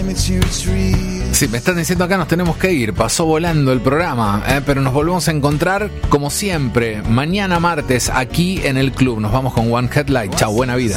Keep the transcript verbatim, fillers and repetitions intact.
Sí, me están diciendo acá nos tenemos que ir. Pasó volando el programa, ¿eh? Pero nos volvemos a encontrar como siempre mañana martes aquí en el club. Nos vamos con One Headlight. Chao, buena vida.